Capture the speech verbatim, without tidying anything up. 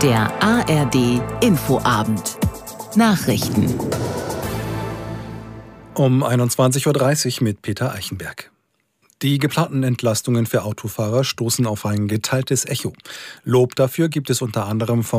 Der A R D Infoabend. Nachrichten. Um einundzwanzig Uhr dreißig mit Peter Eichenberg. Die geplanten Entlastungen für Autofahrer stoßen auf ein geteiltes Echo. Lob dafür gibt es unter anderem vom